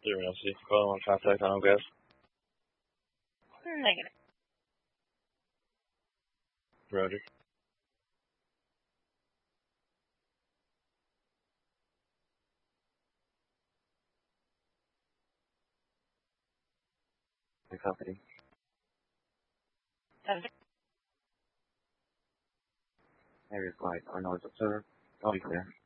Merci. Call on contact on gas. Negative. Roger. The company. Area flight, Arnold Observer. All clear.